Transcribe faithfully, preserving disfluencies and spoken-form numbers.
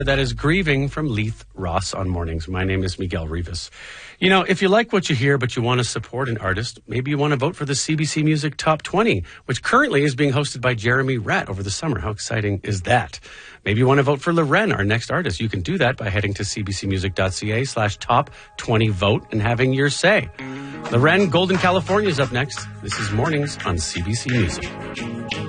That is Grieving from Leith Ross on Mornings. My name is Miguel Rivas. You know, if you like what you hear, but you want to support an artist, maybe you want to vote for the C B C Music Top twenty, which currently is being hosted by Jeremy Ratt over the summer. How exciting is that? Maybe you want to vote for Loren, our next artist. You can do that by heading to cbcmusic.ca slash top 20 vote and having your say. Loren, Golden California is up next. This is Mornings on C B C Music.